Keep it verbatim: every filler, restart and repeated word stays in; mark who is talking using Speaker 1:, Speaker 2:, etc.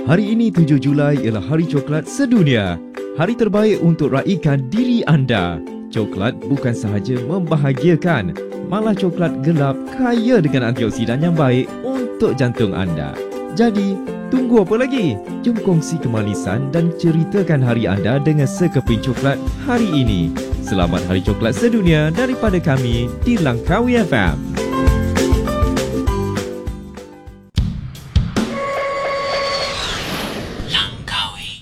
Speaker 1: Hari ini tujuh Julai ialah Hari Coklat Sedunia. Hari terbaik untuk raikan diri anda. Coklat bukan sahaja membahagiakan, malah coklat gelap kaya dengan antioksidan yang baik untuk jantung anda. Jadi, tunggu apa lagi? Jom kongsi kemanisan dan ceritakan hari anda dengan sekeping coklat hari ini. Selamat Hari Coklat Sedunia daripada kami di Langkawi F M.